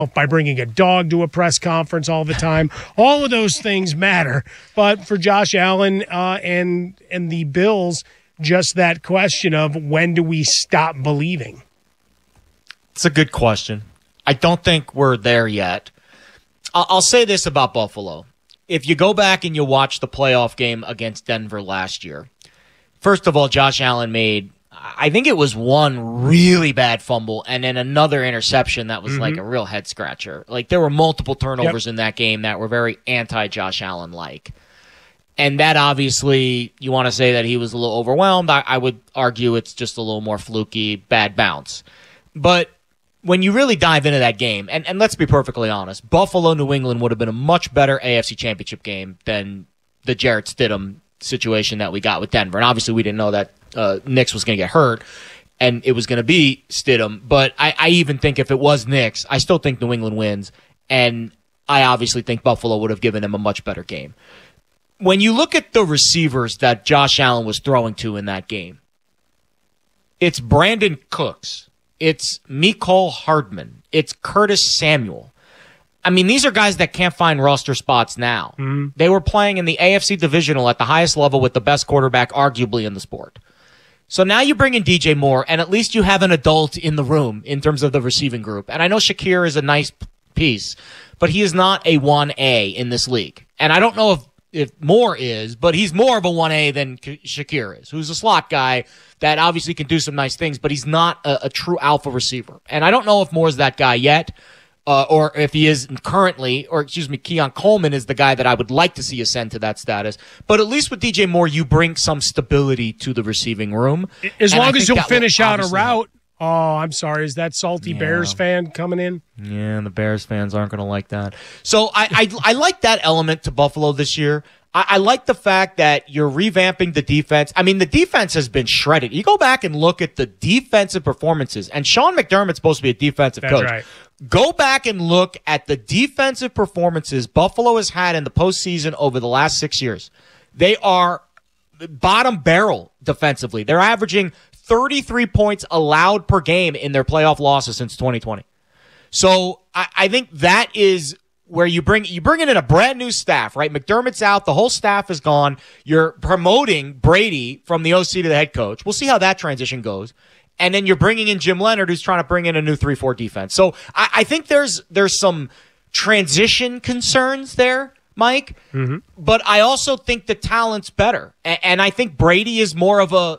by bringing a dog to a press conference all the time. All of those things matter. But for Josh Allen and the Bills, just that question of when do we stop believing? It's a good question. I don't think we're there yet. I'll say this about Buffalo. If you go back and you watch the playoff game against Denver last year, first of all, Josh Allen made, I think it was one really bad fumble and then another interception that was like a real head scratcher. Like there were multiple turnovers in that game that were very anti-Josh Allen-like. And that obviously, you want to say that he was a little overwhelmed. I would argue it's just a little more fluky, bad bounce. But when you really dive into that game, and let's be perfectly honest, Buffalo-New England would have been a much better AFC Championship game than the Jarrett Stidham situation that we got with Denver. And obviously we didn't know that Nix was going to get hurt and it was going to be Stidham. But I even think if it was Nix, I still think New England wins. And I obviously think Buffalo would have given him a much better game. When you look at the receivers that Josh Allen was throwing to in that game, it's Brandon Cooks. It's Mecole Hardman. It's Curtis Samuel. I mean, these are guys that can't find roster spots now. They were playing in the AFC Divisional at the highest level with the best quarterback arguably in the sport. So now you bring in DJ Moore, and at least you have an adult in the room in terms of the receiving group. And I know Shakir is a nice piece, but he is not a 1A in this league. And I don't know if Moore is, but he's more of a 1A than Shakir is, who's a slot guy that obviously can do some nice things, but he's not a true alpha receiver. And I don't know if Moore's that guy yet, or if he is currently, Keon Coleman is the guy that I would like to see ascend to that status. But at least with DJ Moore, you bring some stability to the receiving room. As long as he'll finish out a route. Oh, I'm sorry. Is that salty Bears fan coming in? Yeah, the Bears fans aren't going to like that. So I like that element to Buffalo this year. I like the fact that you're revamping the defense. I mean, the defense has been shredded. You go back and look at the defensive performances, and Sean McDermott's supposed to be a defensive coach. Right. Go back and look at the defensive performances Buffalo has had in the postseason over the last 6 years. They are bottom barrel defensively. They're averaging 33 points allowed per game in their playoff losses since 2020. So I think that is where you bring in a brand new staff, right? McDermott's out. The whole staff is gone. You're promoting Brady from the OC to the head coach. We'll see how that transition goes. And then you're bringing in Jim Leonard, who's trying to bring in a new 3-4 defense. So I think there's some transition concerns there, Mike. But I also think the talent's better. And I think Brady is more of a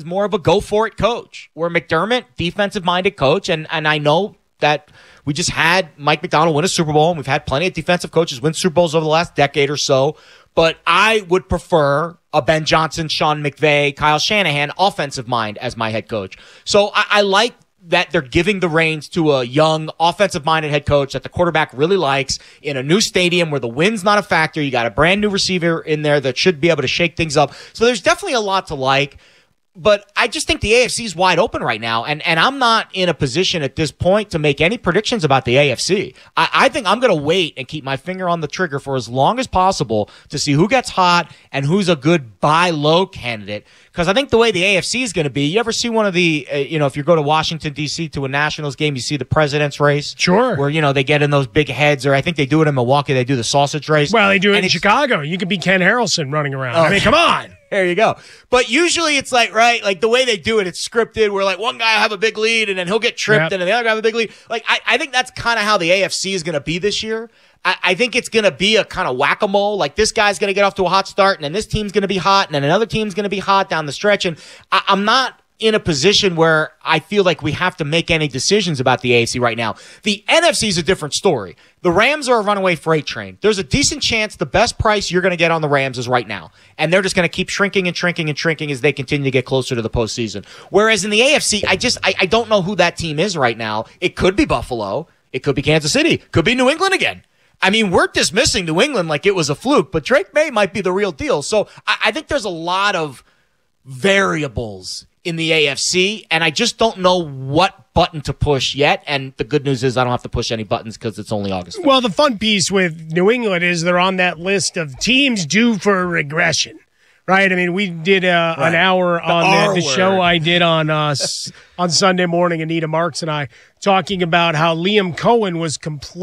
go for it coach, where McDermott, defensive minded coach. And I know that we just had Mike Macdonald win a Super Bowl, and we've had plenty of defensive coaches win Super Bowls over the last decade or so. But I would prefer a Ben Johnson, Sean McVay, Kyle Shanahan offensive mind as my head coach. So I like that they're giving the reins to a young offensive-minded head coach that the quarterback really likes in a new stadium where the win's not a factor. You got a brand new receiver in there that should be able to shake things up. So there's definitely a lot to like. But I just think the AFC is wide open right now, and I'm not in a position at this point to make any predictions about the AFC. I think I'm going to wait and keep my finger on the trigger for as long as possible to see who gets hot and who's a good buy low candidate. Because I think the way the AFC is going to be, you ever see one of the, if you go to Washington, D.C. to a Nationals game, you see the president's race? Sure. Where, they get in those big heads, or I think they do it in Milwaukee, they do the sausage race. Well, they do it in Chicago. You could be Ken Harrelson running around. I mean, come on. There you go. But usually it's like, right, like the way they do it, it's scripted where like one guy will have a big lead and then he'll get tripped and then the other guy will have a big lead. Like, I think that's kind of how the AFC is going to be this year. I think it's going to be a kind of whack-a-mole. Like this guy's going to get off to a hot start and then this team's going to be hot and then another team's going to be hot down the stretch. And I'm not in a position where I feel like we have to make any decisions about the AFC right now. The NFC is a different story. The Rams are a runaway freight train. There's a decent chance the best price you're going to get on the Rams is right now. And they're just going to keep shrinking and shrinking and shrinking as they continue to get closer to the postseason. Whereas in the AFC, I don't know who that team is right now. It could be Buffalo. It could be Kansas City. Could be New England again. I mean, we're dismissing New England like it was a fluke, but Drake May might be the real deal. So I think there's a lot of variables in the AFC, and I just don't know what button to push yet. And the good news is I don't have to push any buttons because it's only August 5th. Well, the fun piece with New England is they're on that list of teams due for regression, right? I mean, we did an hour on the show I did on Sunday morning, Anita Marks and I, talking about how Liam Cohen was completely